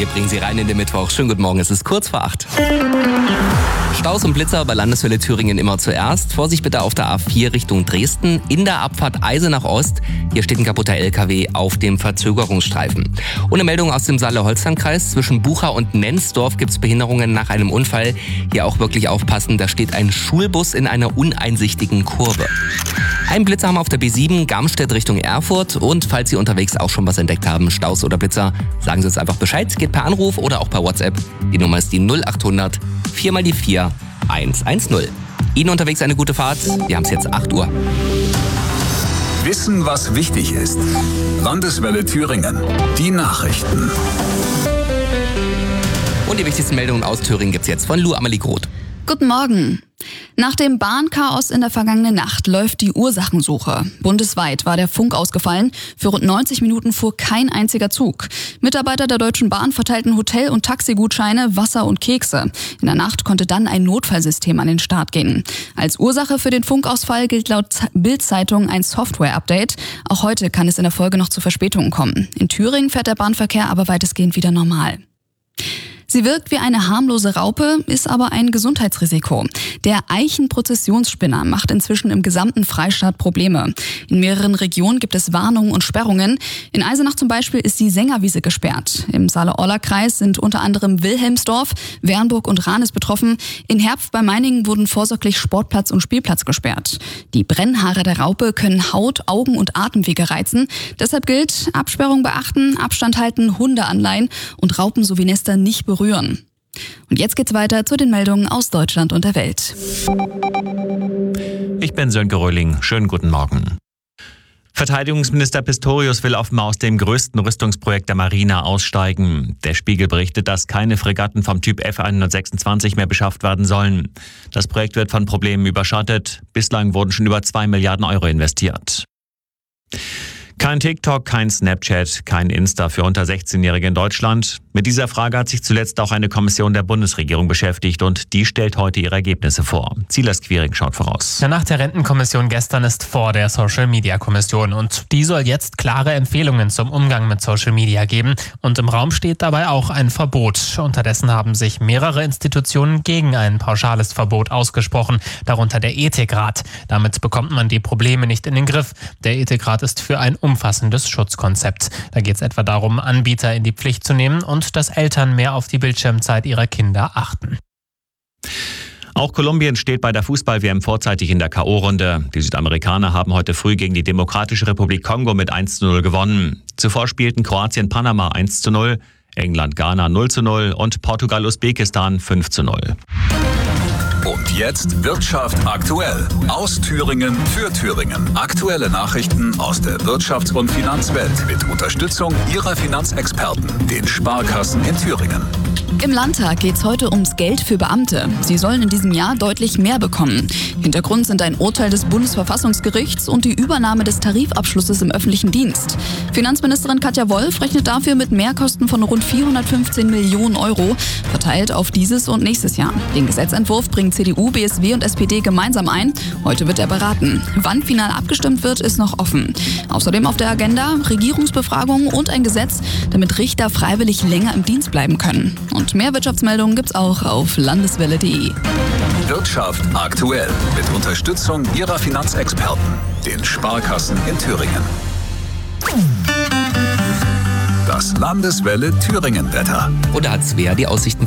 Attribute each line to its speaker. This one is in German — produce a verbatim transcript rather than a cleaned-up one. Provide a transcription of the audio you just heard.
Speaker 1: Wir bringen Sie rein in den Mittwoch. Schönen guten Morgen, es ist kurz vor acht. Staus und Blitzer bei Landeswelle Thüringen immer zuerst. Vorsicht bitte auf der A vier Richtung Dresden. In der Abfahrt Eisenach Ost. Hier steht ein kaputter L K W auf dem Verzögerungsstreifen. Und eine Meldung aus dem Saale-Holstein-Kreis. Zwischen Bucha und Nensdorf gibt es Behinderungen nach einem Unfall. Hier auch wirklich aufpassen, da steht ein Schulbus in einer uneinsichtigen Kurve. Ein Blitzer haben wir auf der B sieben, Garmstedt Richtung Erfurt. Und falls Sie unterwegs auch schon was entdeckt haben, Staus oder Blitzer, sagen Sie uns einfach Bescheid. Geht per Anruf oder auch per WhatsApp. Die Nummer ist die null acht hundert vier mal die vier eins eins null. Ihnen unterwegs eine gute Fahrt. Wir haben es jetzt acht Uhr.
Speaker 2: Wissen, was wichtig ist. Landeswelle Thüringen. Die Nachrichten.
Speaker 1: Und die wichtigsten Meldungen aus Thüringen gibt's jetzt von Lu Amelie Groth.
Speaker 3: Guten Morgen. Nach dem Bahnchaos in der vergangenen Nacht läuft die Ursachensuche. Bundesweit war der Funk ausgefallen. Für rund neunzig Minuten fuhr kein einziger Zug. Mitarbeiter der Deutschen Bahn verteilten Hotel- und Taxigutscheine, Wasser und Kekse. In der Nacht konnte dann ein Notfallsystem an den Start gehen. Als Ursache für den Funkausfall gilt laut Bild-Zeitung ein Software-Update. Auch heute kann es in der Folge noch zu Verspätungen kommen. In Thüringen fährt der Bahnverkehr aber weitestgehend wieder normal. Sie wirkt wie eine harmlose Raupe, ist aber ein Gesundheitsrisiko. Der Eichenprozessionsspinner macht inzwischen im gesamten Freistaat Probleme. In mehreren Regionen gibt es Warnungen und Sperrungen. In Eisenach zum Beispiel ist die Sängerwiese gesperrt. Im Saale-Orla-Kreis sind unter anderem Wilhelmsdorf, Wernburg und Ranis betroffen. In Herpf bei Meiningen wurden vorsorglich Sportplatz und Spielplatz gesperrt. Die Brennhaare der Raupe können Haut, Augen und Atemwege reizen. Deshalb gilt, Absperrung beachten, Abstand halten, Hunde anleihen und Raupen sowie Nester nicht berühren. Und jetzt geht's weiter zu den Meldungen aus Deutschland und der Welt.
Speaker 4: Ich bin Sönke Röhling. Schönen guten Morgen. Verteidigungsminister Pistorius will offenbar aus dem größten Rüstungsprojekt der Marine aussteigen. Der Spiegel berichtet, dass keine Fregatten vom Typ F hundertsechsundzwanzig mehr beschafft werden sollen. Das Projekt wird von Problemen überschattet. Bislang wurden schon über zwei Milliarden Euro investiert. Kein TikTok, kein Snapchat, kein Insta für unter sechzehnjährige in Deutschland. Mit dieser Frage hat sich zuletzt auch eine Kommission der Bundesregierung beschäftigt und die stellt heute ihre Ergebnisse vor. Silas Quiring schaut voraus.
Speaker 5: Ja, nach der Rentenkommission gestern ist vor der Social-Media-Kommission und die soll jetzt klare Empfehlungen zum Umgang mit Social Media geben und im Raum steht dabei auch ein Verbot. Unterdessen haben sich mehrere Institutionen gegen ein pauschales Verbot ausgesprochen, darunter der Ethikrat. Damit bekommt man die Probleme nicht in den Griff. Der Ethikrat ist für ein umfassendes Schutzkonzept. Da geht es etwa darum, Anbieter in die Pflicht zu nehmen und dass Eltern mehr auf die Bildschirmzeit ihrer Kinder achten.
Speaker 4: Auch Kolumbien steht bei der Fußball-W M vorzeitig in der K O-Runde. Die Südamerikaner haben heute früh gegen die Demokratische Republik Kongo mit eins zu null gewonnen. Zuvor spielten Kroatien Panama eins zu null, England Ghana null zu null und Portugal Usbekistan fünf zu null.
Speaker 2: Und jetzt Wirtschaft aktuell. Aus Thüringen für Thüringen. Aktuelle Nachrichten aus der Wirtschafts- und Finanzwelt mit Unterstützung Ihrer Finanzexperten, den Sparkassen in Thüringen.
Speaker 3: Im Landtag geht es heute ums Geld für Beamte. Sie sollen in diesem Jahr deutlich mehr bekommen. Hintergrund sind ein Urteil des Bundesverfassungsgerichts und die Übernahme des Tarifabschlusses im öffentlichen Dienst. Finanzministerin Katja Wolf rechnet dafür mit Mehrkosten von rund vierhundertfünfzehn Millionen Euro, verteilt auf dieses und nächstes Jahr. Den Gesetzentwurf bringen C D U, B S W und S P D gemeinsam ein. Heute wird er beraten. Wann final abgestimmt wird, ist noch offen. Außerdem auf der Agenda Regierungsbefragungen und ein Gesetz, damit Richter freiwillig länger im Dienst bleiben können. Und mehr Wirtschaftsmeldungen gibt's auch auf landeswelle punkt de.
Speaker 2: Wirtschaft aktuell mit Unterstützung Ihrer Finanzexperten, den Sparkassen in Thüringen. Das Landeswelle Thüringen Wetter.
Speaker 1: Oder hat Svea die Aussichten